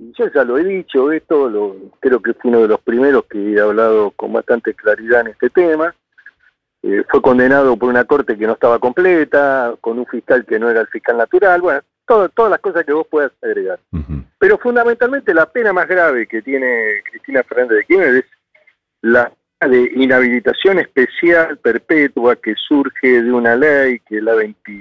yo ya lo he dicho, creo que fui uno de los primeros que he hablado con bastante claridad en este tema. Fue condenado por una corte que no estaba completa, con un fiscal que no era el fiscal natural, bueno, todas las cosas que vos puedas agregar. Uh-huh. Pero fundamentalmente la pena más grave que tiene Cristina Fernández de Kirchner es la de inhabilitación especial perpetua que surge de una ley que es la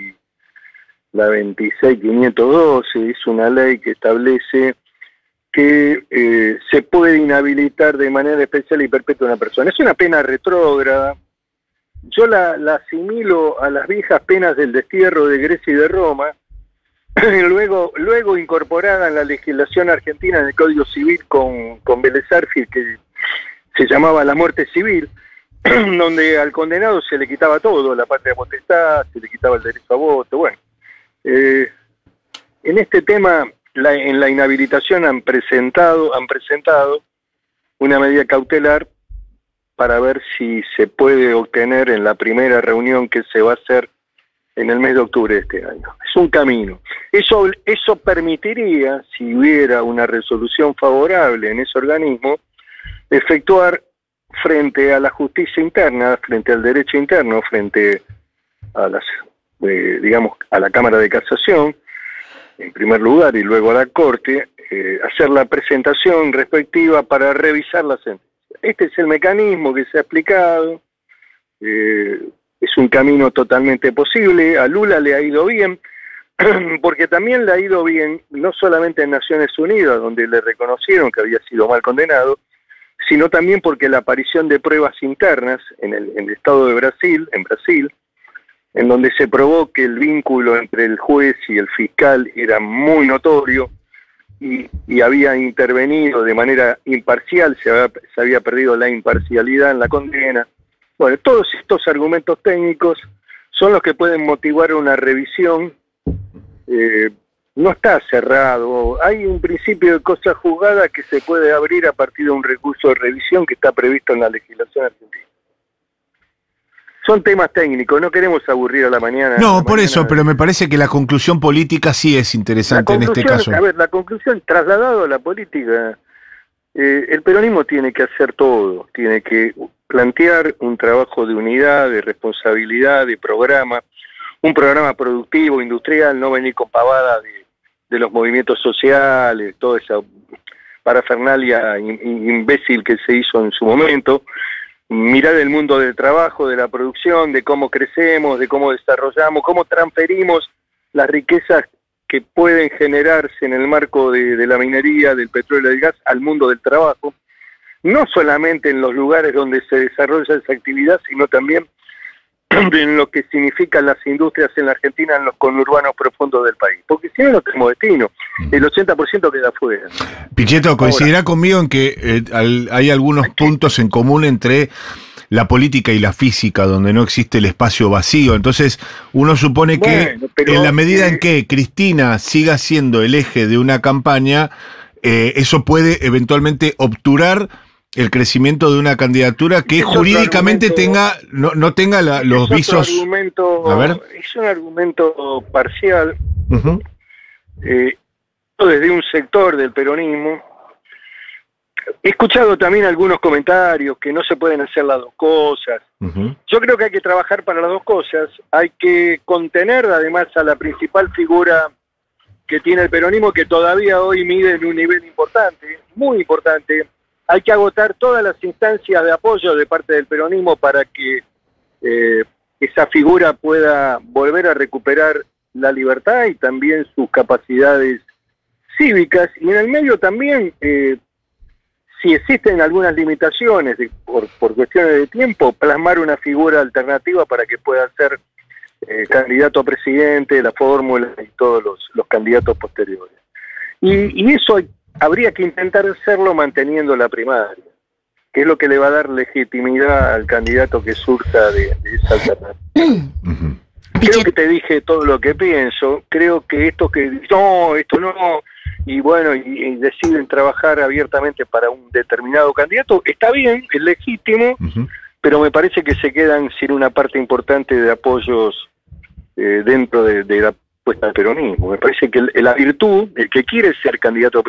26512, es una ley que establece que se puede inhabilitar de manera especial y perpetua a una persona. Es una pena retrógrada. Yo la asimilo a las viejas penas del destierro de Grecia y de Roma, luego incorporada en la legislación argentina en el Código Civil con Vélez Sarsfield, que se llamaba la muerte civil, donde al condenado se le quitaba todo, la patria potestad, se le quitaba el derecho a voto. Bueno, en este tema, en la inhabilitación han presentado una medida cautelar para ver si se puede obtener en la primera reunión que se va a hacer en el mes de octubre de este año. Es un camino. Eso permitiría, si hubiera una resolución favorable en ese organismo, efectuar frente a la justicia interna, frente al derecho interno, frente a a la Cámara de Casación, en primer lugar, y luego a la Corte, hacer la presentación respectiva para revisar la sentencia. Este es el mecanismo que se ha explicado, es un camino totalmente posible. A Lula le ha ido bien, porque también le ha ido bien, no solamente en Naciones Unidas, donde le reconocieron que había sido mal condenado, sino también porque la aparición de pruebas internas en el Estado de Brasil, en donde se probó que el vínculo entre el juez y el fiscal era muy notorio y había intervenido de manera imparcial, se había perdido la imparcialidad en la condena. Bueno, todos estos argumentos técnicos son los que pueden motivar una revisión. No está cerrado, hay un principio de cosa juzgada que se puede abrir a partir de un recurso de revisión que está previsto en la legislación argentina. Son temas técnicos, no queremos aburrir a la mañana. No, por eso, pero me parece que la conclusión política sí es interesante en este caso. A ver, la conclusión, trasladado a la política, el peronismo tiene que hacer todo, tiene que plantear un trabajo de unidad, de responsabilidad, de programa, un programa productivo, industrial, no venir con pavadas de los movimientos sociales, toda esa parafernalia imbécil que se hizo en su momento. Mirar el mundo del trabajo, de la producción, de cómo crecemos, de cómo desarrollamos, cómo transferimos las riquezas que pueden generarse en el marco de la minería, del petróleo y del gas al mundo del trabajo, no solamente en los lugares donde se desarrolla esa actividad, sino también en lo que significan las industrias en la Argentina, en los conurbanos profundos del país. Porque si no, no tenemos destino. El 80% queda afuera. Pichetto, coincidirá conmigo en que hay algunos puntos en común entre la política y la física, donde no existe el espacio vacío. Entonces, uno supone que en la medida en que Cristina siga siendo el eje de una campaña, eso puede eventualmente obturar el crecimiento de una candidatura que jurídicamente no tenga los visos. Es un argumento parcial. Uh-huh. Desde un sector del peronismo. He escuchado también algunos comentarios que no se pueden hacer las dos cosas. Uh-huh. Yo creo que hay que trabajar para las dos cosas. Hay que contener además a la principal figura que tiene el peronismo, que todavía hoy mide en un nivel importante, muy importante. Hay que agotar todas las instancias de apoyo de parte del peronismo para que esa figura pueda volver a recuperar la libertad y también sus capacidades cívicas. Y en el medio también, si existen algunas limitaciones por cuestiones de tiempo, plasmar una figura alternativa para que pueda ser candidato a presidente, la fórmula y todos los candidatos posteriores. Y eso habría que intentar hacerlo manteniendo la primaria, que es lo que le va a dar legitimidad al candidato que surja de esa alternativa. Uh-huh. Creo que te dije todo lo que pienso. Creo que esto no, y bueno, y deciden trabajar abiertamente para un determinado candidato, está bien, es legítimo, uh-huh, pero me parece que se quedan sin una parte importante de apoyos dentro de la puesta del peronismo. Me parece que la virtud, el que quiere ser candidato